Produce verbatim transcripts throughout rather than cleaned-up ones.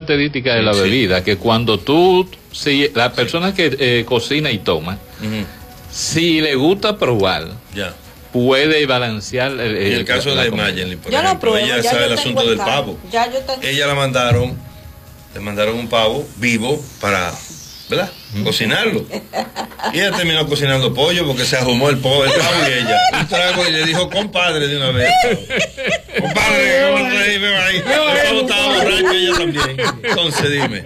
característica de la sí. bebida, que cuando tú, si la persona que eh, cocina y toma, uh-huh. si le gusta probar, ya. puede balancear el, el, en el caso la, de la Mayerly, por yo ejemplo, no pruebo, ella sabe el asunto del pavo. Ya yo tengo... Ella la mandaron, le mandaron un pavo vivo para, ¿verdad? ¿Mm? Cocinarlo. Y ella terminó cocinando pollo porque se ahumó el, pollo, el pavo y ella. Un trago y le dijo, compadre, de una vez. Compadre, ¿cómo te ahí? Veo ahí. El pavo estaba borracho y ella también. Entonces dime.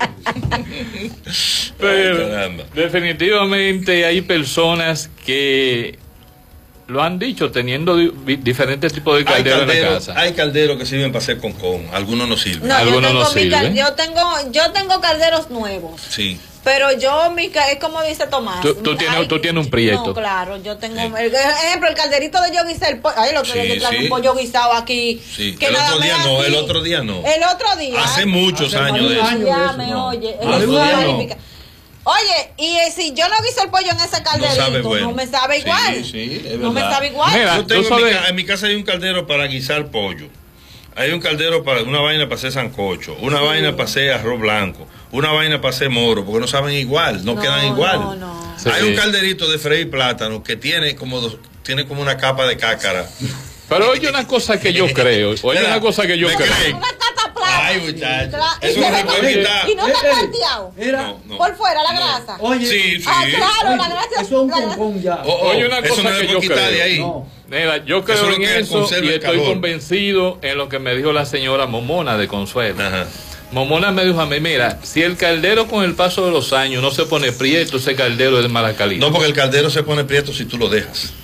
Pero, ay, definitivamente hay personas que lo han dicho teniendo di diferentes tipos de calderos en la casa. Hay calderos que sirven para hacer concón, algunos no sirven. No, algunos yo, no sirven. yo tengo yo tengo calderos nuevos. Sí. Pero yo, mi, es como dice Tomás. Tú, tú, tienes, ay, tú tienes un prieto. No, claro, yo tengo. Sí. El, ejemplo, el calderito de yo guisé el pollo. Ay, lo que sí, le sí. un pollo guisado aquí. Sí. Que el nada otro día no, aquí. el otro día no. El otro día. Hace muchos hace años de eso. Ya de eso, me no. Oye. El otro día no. Oye, y eh, si yo no guiso el pollo en ese calderito, no, sabe bueno. no me sabe igual. Sí, sí, es verdad. No me sabe igual. Mira, yo tengo en, mi, en mi casa hay un caldero para guisar pollo. Hay un caldero para una vaina para hacer sancocho, una sí. vaina para hacer arroz blanco, una vaina para hacer moro, porque no saben igual, no, no quedan igual. No, no. Sí. Hay un calderito de freír plátano que tiene como dos, tiene como una capa de cácara. Pero oye una cosa que yo creo, oye una cosa que yo creo. Una cata plata. Ay, muchacho. Eso no se puede quitar. Y no está planteado. No, no, por fuera la no. grasa. Oye, sí, sí. Ah, claro, oye, la grasa. Eso es un concón ya. Oh, oh, oye una cosa eso no que yo creo. De ahí. No. Mira, yo creo eso en eso y estoy calor. convencido en lo que me dijo la señora Momona de Consuelo. Ajá. Momona me dijo a mí, mira, si el caldero con el paso de los años no se pone prieto, ese caldero es de mala calidad. No, porque el caldero se pone prieto si tú lo dejas.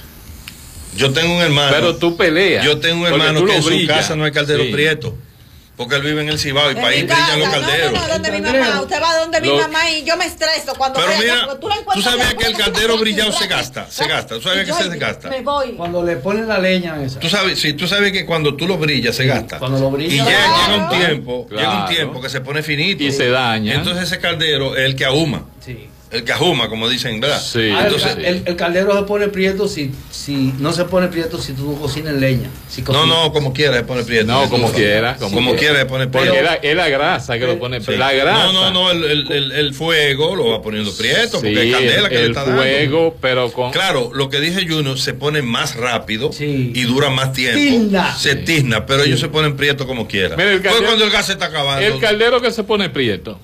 Yo tengo un hermano. Pero tú peleas. Yo tengo un hermano que en su casa no hay caldero sí. prieto. Porque él vive en el Cibao y para ahí brillan los calderos. No, no, no, donde mi mamá. Usted va donde mi mamá y yo me estreso cuando Pero vea, mira, tú, tú sabías que el caldero brillado se gasta, se gasta. Tú sabías que se desgasta. Me voy. Cuando le ponen la leña en esa. Tú sabes, sí, tú sabes que cuando tú lo brillas se gasta. Cuando lo brillas. Y llega, claro. llega un tiempo, Claro. llega un tiempo que se pone finito. Y se daña. Entonces ese caldero es el que ahuma. Sí. El que ajuma, como dicen, ¿verdad? Sí. Ah, Entonces, el, el, el caldero se pone prieto si, si no se pone prieto si tú cocinas en leña. Si no, no, como quiera se pone prieto. No, como quiera. Como, como quiera se pone prieto. Porque es la, es la grasa que lo pone sí. prieto. La grasa. No, no, no, el, el, el, el fuego lo va poniendo prieto, sí, porque hay candela que el le está dando. El fuego, pero con... Claro, lo que dije Junior, se pone más rápido sí. y dura más tiempo. Tizna. Se sí. tizna, pero sí. ellos se ponen prieto como quiera. Mira, el caldero, pues cuando el gas se está acabando. El caldero que se pone prieto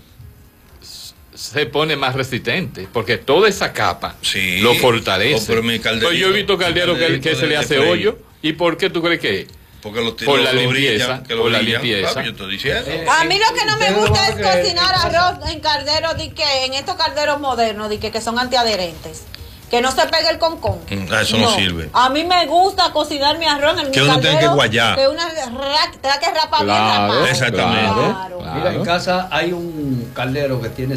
se pone más resistente porque toda esa capa sí, lo fortalece. oh, pero mi pues yo he visto calderos que, que se le hace hoyo. ¿Y por qué tú crees que es? Porque los por la limpieza, brillan, que lo por la brillan, limpieza. Claro, yo estoy diciendo. Eh, a mí lo que no me gusta es que, cocinar arroz en calderos de que en estos calderos modernos de que, que son antiadherentes. Que no se pegue el concón. Mm, eso no, no sirve. A mí me gusta cocinar mi arroz en el que uno caldero. tiene que guayar. Que una ra, tenga que rapar claro, bien rapado. Exactamente. Claro. Mira, en casa hay un caldero que tiene